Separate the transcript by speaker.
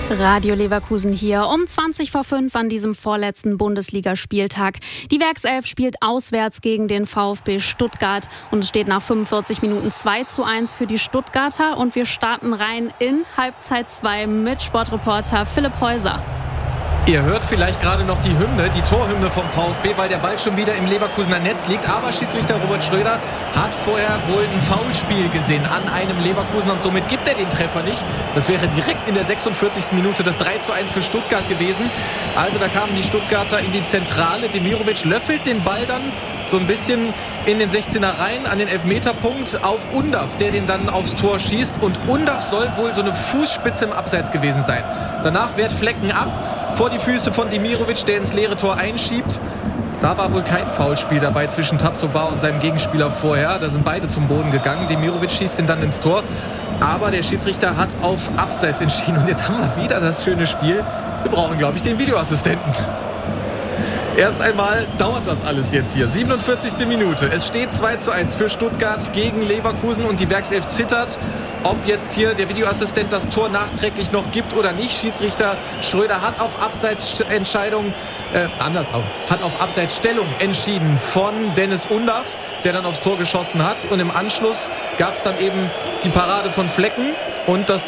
Speaker 1: Radio Leverkusen hier um 5:20 an diesem vorletzten Bundesligaspieltag. Die Werkself spielt auswärts gegen den VfB Stuttgart und es steht nach 45 Minuten 2:1 für die Stuttgarter und wir starten rein in Halbzeit 2 mit Sportreporter Philipp Häuser.
Speaker 2: Ihr hört vielleicht gerade noch die Hymne, die Torhymne vom VfB, weil der Ball schon wieder im Leverkusener Netz liegt. Aber Schiedsrichter Robert Schröder hat vorher wohl ein Foulspiel gesehen an einem Leverkusener und somit gibt er den Treffer nicht. Das wäre direkt in der 46. Minute das 3:1 für Stuttgart gewesen. Also da kamen die Stuttgarter in die Zentrale. Demirovic löffelt den Ball dann so ein bisschen in den 16er rein an den Elfmeterpunkt auf Undav, der den dann aufs Tor schießt. Und Undav soll wohl so eine Fußspitze im Abseits gewesen sein. Danach wehrt Flecken ab vor die Füße von Demirovic, der ins leere Tor einschiebt. Da war wohl kein Foulspiel dabei zwischen Tapsoba und seinem Gegenspieler vorher. Da sind beide zum Boden gegangen. Demirovic schießt ihn dann ins Tor. Aber der Schiedsrichter hat auf Abseits entschieden. Und jetzt haben wir wieder das schöne Spiel. Wir brauchen, glaube ich, den Videoassistenten. Erst einmal dauert das alles jetzt hier. 47. Minute. Es steht 2:1 für Stuttgart gegen Leverkusen und die Werkself zittert, ob jetzt hier der Videoassistent das Tor nachträglich noch gibt oder nicht. Schiedsrichter Schröder hat auf Abseitsstellung entschieden von Dennis Undav, der dann aufs Tor geschossen hat. Und im Anschluss gab es dann eben die Parade von Flecken und das